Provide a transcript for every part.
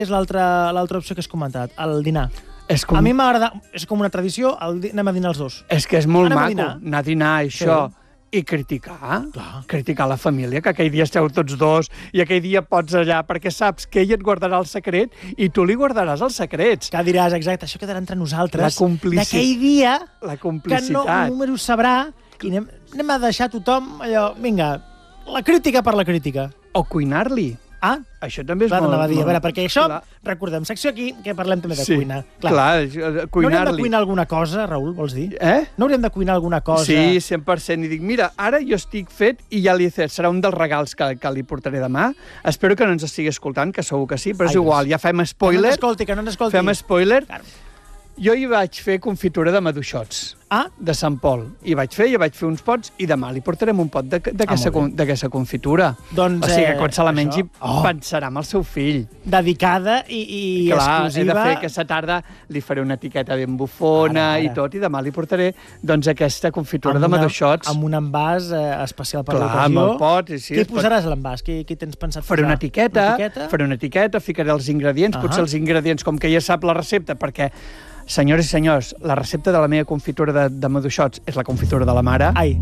És l'altra opció que has comentat, el dinar. Com... A mi m'agrada, és com una tradició, anem a dinar els dos. És que és molt maco anar a dinar, això, i criticar. Clar. Criticar la família, que aquell dia esteu tots dos i aquell dia pots allà, perquè saps que ell et guardarà el secret i tu li guardaràs els secrets. Que diràs, exacte, això quedarà entre nosaltres. La complicitat. D'aquell dia la complicitat. que no número sabrà i anem a deixar tothom allò, vinga, la crítica per la crítica. O cuinar-li. Ah, això també és clar, molt... A veure, perquè això, clar. Recordem, secció aquí, que parlem també de cuina. Clar, cuinar-li. No hauríem de cuinar alguna cosa, Raül, vols dir? No hauríem de cuinar alguna cosa? Sí, 100%. I dic, mira, ara jo estic fet i ja li he fet. Serà un dels regals que li portaré demà. Espero que no ens estigui escoltant, que segur que sí, però és igual, ja fem spoiler. Que no ens escolti. Fem spoiler. Jo hi vaig fer confitura de maduixots. De Sant Pol. I vaig fer uns pots i demà li portarem un pot d'aquesta confitura. Doncs, o sigui que quan se la mengi pensarà en el seu fill. Dedicada i clar, exclusiva. He de fer aquesta tarda, li faré una etiqueta ben bufona i tot, i demà li portaré doncs aquesta confitura de maduixots. Amb un envàs especial per l'ocasió. Clar, amb el pot. Sí, què posaràs a l'envàs? Què tens pensat posar? Faré una etiqueta, ficaré els ingredients, potser els ingredients, com que ja sap la recepta, perquè senyores i senyors, la recepta de la meva confitura de maduixots és la confitura de la mare. Ai.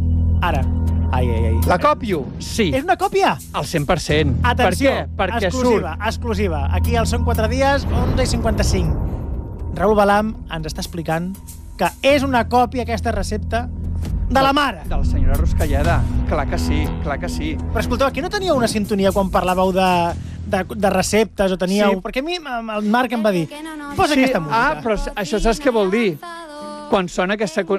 La copio? Sí. És una còpia? Al 100%. Atenció, per què? Perquè exclusiva. Aquí al Són 4 dies, 11:55. Raül Balam ens està explicant que és una còpia aquesta recepta de la mare. De la senyora Ruscalleda. Clar que sí. Però escolteu, aquí no teníeu una sintonia quan parlàveu de receptes o teníeu... Sí. Perquè a mi el Marc em va dir posa aquesta música. Però això saps què vol dir? Quan sona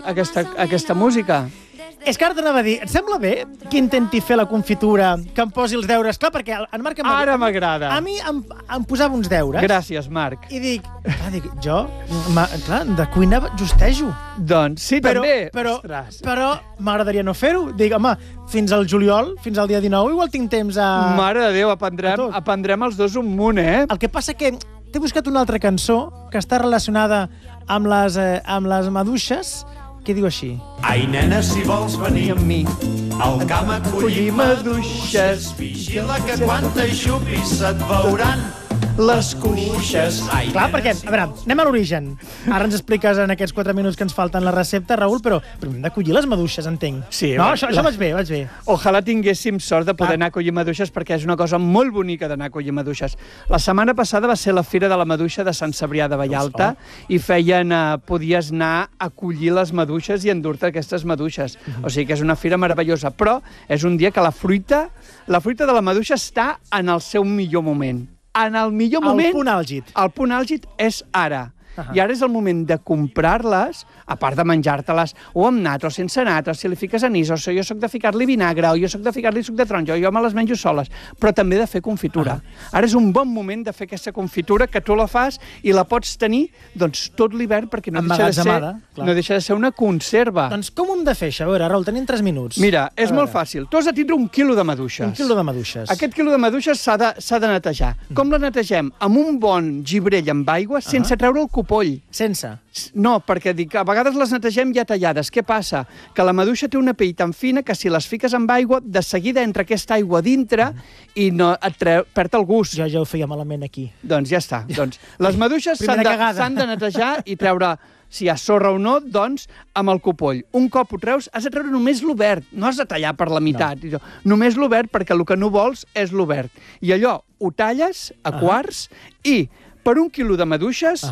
aquesta música. És que ara t'anava a dir, et sembla bé que intenti fer la confitura, que em posi els deures? Clar, perquè el Marc em va dir... Ara m'agrada. A mi em posava uns deures. Gràcies, Marc. I dic, jo, clar, de cuina justejo. Doncs sí, també. Però m'agradaria no fer-ho. Dic, home, fins al juliol, fins al dia 19, igual tinc temps a... Mare de Déu, aprendrem els dos un munt, eh? El que passa que t'he buscat una altra cançó que està relacionada amb les maduixes, que diu així. Ai, nena, si vols venir amb mi al camp a collir maduixes, vigila que quan t'aixupis se't veuran les cuixes. Clar, perquè, a veure, anem a l'origen. Ara ens expliques en aquests 4 minuts que ens falten la recepta, Raül, però hem de collir les maduixes, entenc. Sí. No, això vaig bé. Ojalà tinguéssim sort de poder anar a collir maduixes, perquè és una cosa molt bonica d'anar a collir maduixes. La setmana passada va ser la Fira de la Maduixa de Sant Cebrià de Vallalta i podies anar a collir les maduixes i endur-te aquestes maduixes. O sigui que és una fira meravellosa, però és un dia que la fruita de la maduixa està en el seu millor moment. En el millor moment... El punt àlgid. El punt àlgid és ara. I ara és el moment de comprar-les, a part de menjar-te-les o amb nata o sense nata, o si li fiques anís, o si jo soc de ficar-li vinagre, o jo soc de ficar-li suc de taronja, jo me les menjo soles, però també de fer confitura. Ara és un bon moment de fer aquesta confitura, que tu la fas i la pots tenir doncs, tot l'hivern, perquè no deixa de ser una conserva. Doncs com ho hem de fer, això? A veure, Raül, tenim 3 minuts. Mira, és molt fàcil. Tu has de tindre 1 quilo de maduixes. 1 quilo de maduixes. Aquest quilo de maduixes s'ha de netejar. Com la netegem? Amb un bon gibrell amb aigua, sense treure el copoll. Sense? No, perquè dic, a vegades les netegem ja tallades. Què passa? Que la maduixa té una pell tan fina que si les fiques amb aigua, de seguida entra aquesta aigua dintre i no et perd el gust. Jo ja ho feia malament aquí. Doncs ja està. Les maduixes s'han de netejar i treure, si hi ha sorra o no, doncs amb el copoll. Un cop ho treus, has de treure només l'obert. No has de tallar per la meitat. Només l'obert, perquè el que no vols és l'obert. I allò ho talles a quarts i per 1 quilo de maduixes,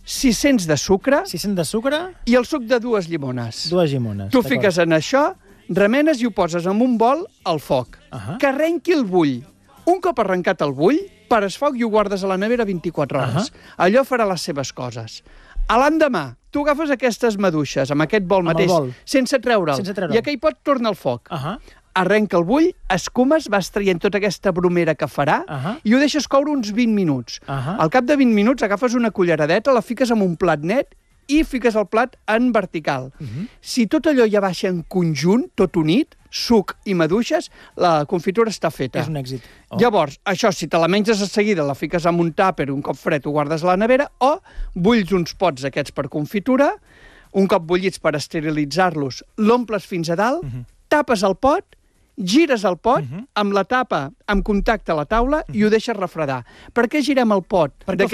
600 de sucre... 600 de sucre... I el suc de 2 llimones. 2 llimones. Tu fiques en això, remenes i ho poses en un bol al foc. Que arrenqui el bull. Un cop arrencat el bull, pares foc i ho guardes a la nevera 24 hores. Allò farà les seves coses. A l'endemà, tu agafes aquestes maduixes amb aquest bol mateix, sense treure'l, i aquell pot torna al foc. Arrenca el bull, escumes, vas traient tota aquesta bromera que farà i ho deixes coure uns 20 minuts. Al cap de 20 minuts agafes una culleradeta, la fiques en un plat net i fiques el plat en vertical. Si tot allò ja baixa en conjunt, tot unit, suc i maduixes, la confitura està feta. És un èxit. Llavors, això, si te la menges de seguida, la fiques en un tàper, un cop fred ho guardes a la nevera, o bulls uns pots aquests per confitura, un cop bullits per esterilitzar-los, l'omples fins a dalt, tapes el pot, gires el pot amb la tapa en contacte a la taula i ho deixes refredar. Per què girem el pot?